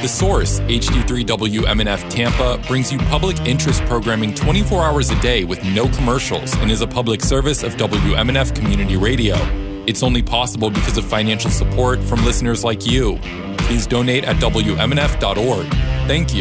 The Source, HD3 WMNF Tampa, brings you public interest programming 24 hours a day with no commercials and is a public service of WMNF Community Radio. It's only possible because of financial support from listeners like you. Please donate at WMNF.org. Thank you.